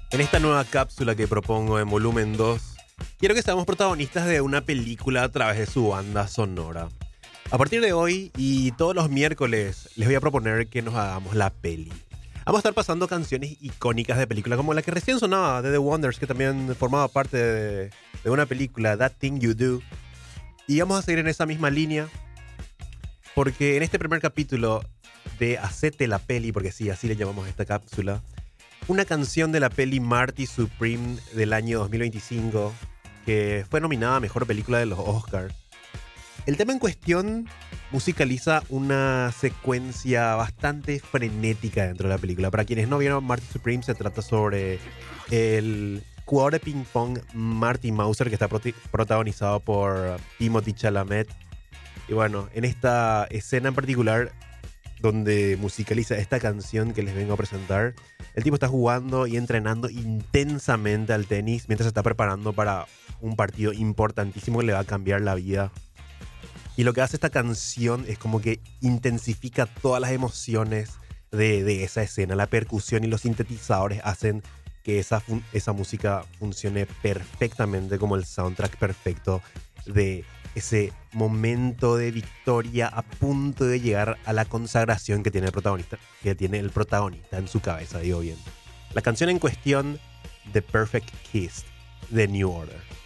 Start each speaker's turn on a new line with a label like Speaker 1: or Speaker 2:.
Speaker 1: En esta nueva cápsula que propongo en volumen 2, quiero que seamos protagonistas de una película a través de su banda sonora. A partir de hoy y todos los miércoles les voy a proponer que nos hagamos la peli. Vamos a estar pasando canciones icónicas de película, como la que recién sonaba de The Wonders, que también formaba parte de una película, That Thing You Do. Y vamos a seguir en esa misma línea, porque en este primer capítulo de Hacete la peli, porque sí, así le llamamos a esta cápsula, una canción de la peli Marty Supreme del año 2025, que fue nominada a Mejor Película de los Oscars. El tema en cuestión musicaliza una secuencia bastante frenética dentro de la película. Para quienes no vieron Marty Supreme, se trata sobre el jugador de ping pong Marty Mauser, que está protagonizado por Timothée Chalamet. Y bueno, en esta escena en particular, donde musicaliza esta canción que les vengo a presentar, el tipo está jugando y entrenando intensamente al tenis mientras se está preparando para un partido importantísimo que le va a cambiar la vida. Y lo que hace esta canción es como que intensifica todas las emociones de esa escena. La percusión y los sintetizadores hacen que esa música funcione perfectamente como el soundtrack perfecto de ese momento de victoria a punto de llegar a la consagración que tiene el protagonista en su cabeza, digo bien. La canción en cuestión, The Perfect Kiss, de New Order.